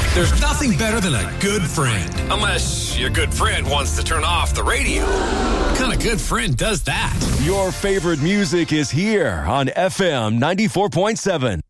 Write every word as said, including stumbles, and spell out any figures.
There's nothing better than a good friend. Unless your good friend wants to turn off the radio. What kind of good friend does that? Your favorite music is here on F M ninety-four point seven.